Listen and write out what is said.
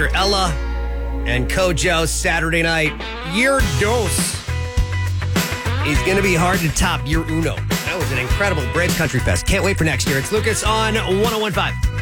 Dr. Ella and Kojo Saturday night. Year dos is going to be hard to top. Year uno. That was an incredible Braves Country Fest. Can't wait for next year. It's Lucas on 101.5.